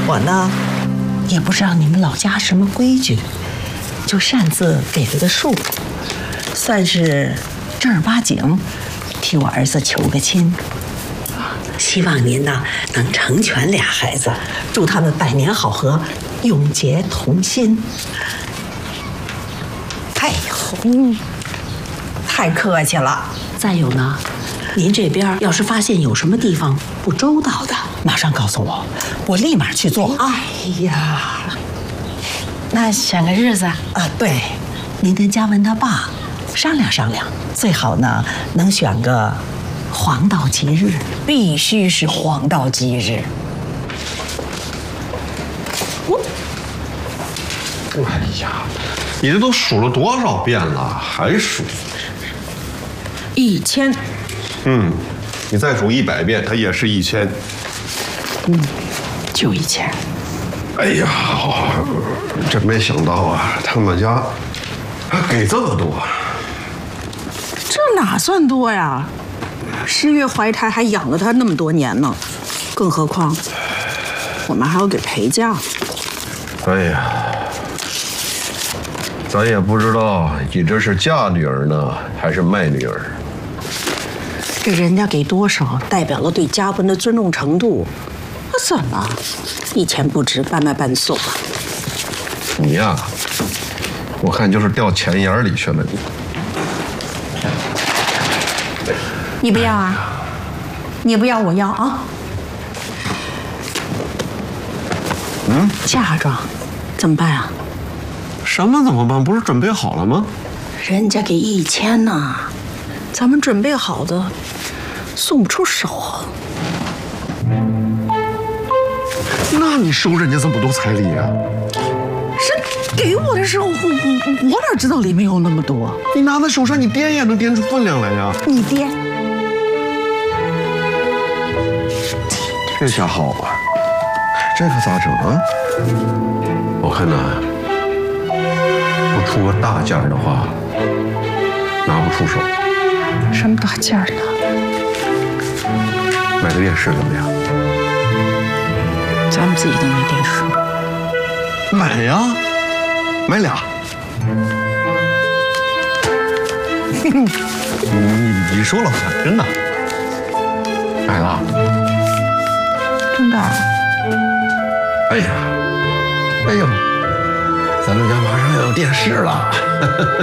我呢，也不知道你们老家什么规矩，就擅自给了个数，算是正儿八经替我儿子求个亲。希望您呢能成全俩孩子，祝他们百年好合，永结同心。哎呦，太客气了。再有呢，您这边要是发现有什么地方不周到的，马上告诉我，我立马去做。哎呀， 那选个日子啊？ 对，您跟嘉文他爸商量商量，最好呢能选个黄道吉日， 必须是黄道吉日。 哎呀，你这都数了多少遍了，还数 1000。 你再数100遍，它也是1000。 就1000。 哎呀，真没想到啊，他们家还给这么多。 这哪算多呀？10月怀胎还养了他那么多年呢，更何况我们还要给陪嫁。 哎呀，咱也不知道你这是嫁女儿呢，还是卖女儿。 这人家给多少，代表了对嘉文的尊重程度。那怎么，1000不值，半卖半送啊？ 你呀，我看就是掉钱眼里去了你。 你不要啊？你不要，我要啊！嫁妆怎么办啊？ 什么怎么办？不是准备好了吗？ 人家给1000呢，咱们准备好的送不出手啊。 那你收人家这么多彩礼啊？ 是给我的时候，我哪知道里面有那么多？ 你拿在手上，你掂也能掂出分量来呀。 你掂。 这下好啊，这可咋整啊？我看呐，不出个大件的话，拿不出手。 什么大件呢？ 买个电视怎么样？ 咱们自己都没电视。 买呀，买俩。你说了算，真的。买了。 真的？ 哎呀，哎呦，咱们家马上要有电视了。